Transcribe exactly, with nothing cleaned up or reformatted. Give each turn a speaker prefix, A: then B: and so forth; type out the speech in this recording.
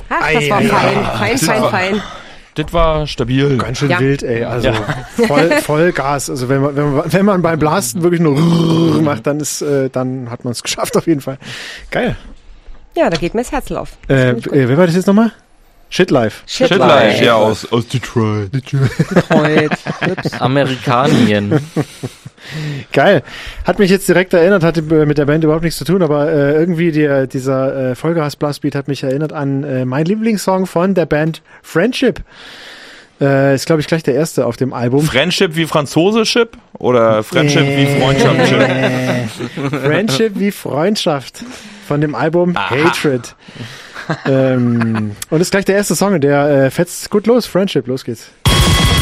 A: Ach, das war fein, fein, fein, fein.
B: Das war stabil.
C: Ganz schön
A: Ja.
C: wild, ey. Also
B: Ja.
C: voll, voll Gas. Also wenn man, wenn man, wenn man beim Blasten wirklich nur macht, dann ist, äh, dann hat man es geschafft auf jeden Fall. Geil.
A: Ja, da geht mir das Herz auf. Das
C: Äh,
A: finde ich gut.
C: äh, wer war das jetzt nochmal? Shitlife.
B: Shitlife, ja, aus, aus Detroit.
A: Detroit. Ups.
D: Amerikanien.
C: Geil. Hat mich jetzt direkt erinnert, hatte mit der Band überhaupt nichts zu tun, aber äh, irgendwie die, dieser äh, Vollgas-Blastbeat hat mich erinnert an äh, mein Lieblingssong von der Band Friendship. Äh, ist, glaube ich, gleich der erste auf dem Album.
B: Friendship wie Franzose-Ship oder Friendship wie Freundschaft-Ship?
C: Äh, Friendship wie Freundschaft von dem Album
B: Aha.
C: Hatred. ähm, und ist gleich der erste Song, der äh, fetzt gut los. Friendship, los geht's.